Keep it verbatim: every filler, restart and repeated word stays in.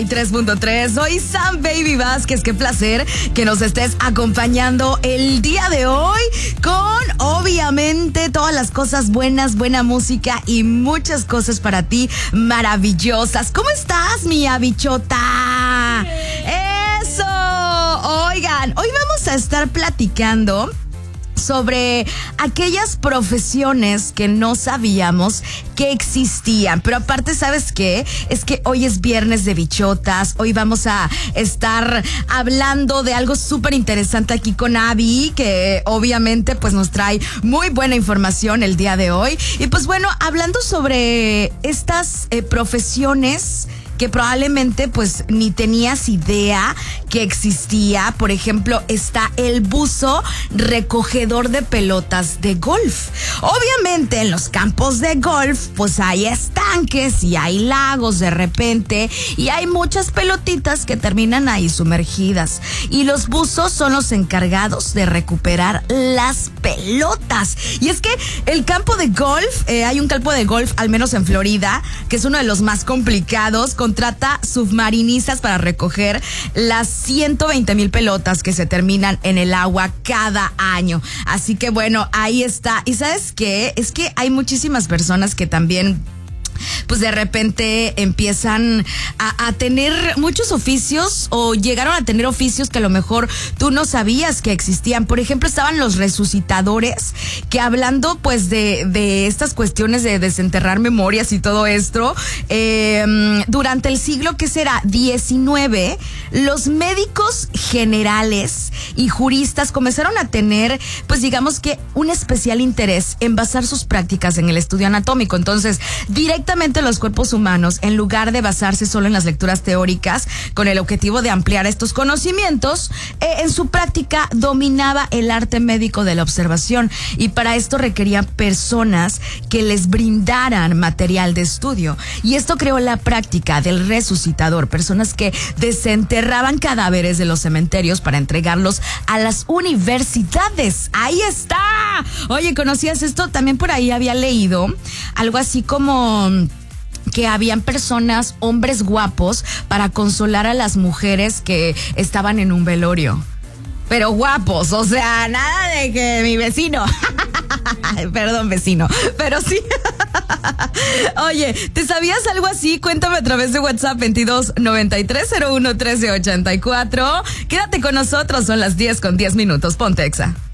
tres punto tres. Soy Sam Baby Vázquez. Qué placer que nos estés acompañando el día de hoy con, obviamente, todas las cosas buenas, buena música y muchas cosas para ti maravillosas. ¿Cómo estás, mi bichota? Eso. Oigan, hoy vamos a estar platicando sobre aquellas profesiones que no sabíamos que existían. Pero aparte, ¿sabes qué? Es que hoy es viernes de bichotas. Hoy vamos a estar hablando de algo súper interesante aquí con Abby, que obviamente pues nos trae muy buena información el día de hoy. Y pues bueno, hablando sobre estas eh, profesiones que probablemente pues ni tenías idea que existía. Por ejemplo, está el buzo recogedor de pelotas de golf. Obviamente en los campos de golf pues hay estanques y hay lagos de repente y hay muchas pelotitas que terminan ahí sumergidas, y los buzos son los encargados de recuperar las pelotas. Y es que el campo de golf, eh, hay un campo de golf, al menos en Florida, que es uno de los más complicados. Contrata submarinistas para recoger las ciento veinte mil pelotas que se terminan en el agua cada año. Así que bueno, ahí está. ¿Y sabes qué? Es que hay muchísimas personas que también pues de repente empiezan a, a tener muchos oficios, o llegaron a tener oficios que a lo mejor tú no sabías que existían. Por ejemplo, estaban los resucitadores, que hablando pues de, de estas cuestiones de desenterrar memorias y todo esto, eh, durante el siglo que será diecinueve, los médicos generales y juristas comenzaron a tener pues digamos que un especial interés en basar sus prácticas en el estudio anatómico. Entonces, directamente los cuerpos humanos, en lugar de basarse solo en las lecturas teóricas con el objetivo de ampliar estos conocimientos, eh, en su práctica dominaba el arte médico de la observación, y para esto requerían personas que les brindaran material de estudio. Y esto creó la práctica del resucitador, personas que desenterraban cadáveres de los cementerios para entregarlos a las universidades. ¡Ahí está! Oye, ¿conocías esto? También por ahí había leído algo así como que habían personas, hombres guapos, para consolar a las mujeres que estaban en un velorio. Pero guapos, o sea, nada de que mi vecino. Perdón, vecino, pero sí. Oye, ¿te sabías algo así? Cuéntame a través de WhatsApp veintidós noventa y tres cero uno trece ochenta y cuatro. Quédate con nosotros, son las diez con diez minutos. Ponte Exa.